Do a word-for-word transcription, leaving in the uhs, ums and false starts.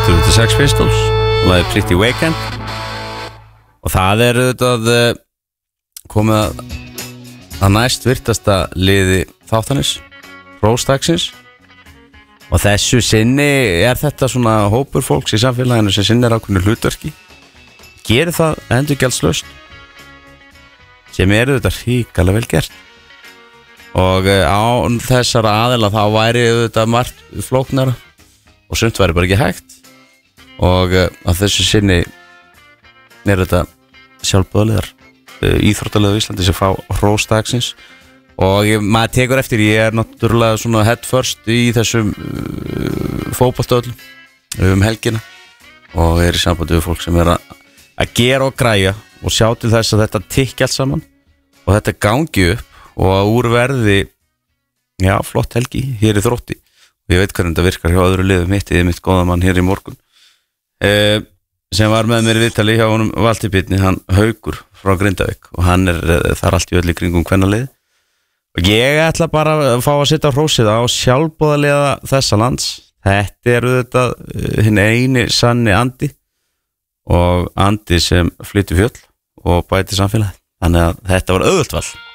Þetta eru þetta Sex Pistols og það er Pretty Weekend og það er auðvitað komið að, að næst virtasta liði þáttanis Róstagsins og þessu sinni er þetta svona hópur fólks í samfélaginu sem sinnir ákveðnu hlutverki gerir það endurgjaldslaust sem eru þetta hrikalega vel gert og á þessara aðila þá væri þetta margt flóknara og sumt væri bara ekki hægt og að þessu sinni er þetta sjálfboðaliðar íþróttaliðar í Íslandi sem fá Róstagsins og ég, maður tekur eftir, ég er náttúrulega svona head first í þessum uh, fótboltaöllum um helgina og er í sambandi við fólk sem er að, að gera og græja og sjá til þess að þetta tikki allt saman og þetta gangi upp og að úr verði já, flott helgi hér í Þrótti og ég veit hvernig þetta virkar hjá öðru liðum mitt í mitt góða mann hér í morgun eh, sem var með mér í viðtali hjá honum Valtý Byrni, hann Haukur frá Grindavík og hann er þar allt í öllu kringum kvennalið og ég ætla bara að fá að setja hrósið á sjálfboðaliða þessa lands þetta er þetta hinn eini sanni andi og andi sem flytur fjöll og bæti samfélagið þannig að þetta var auðvelt val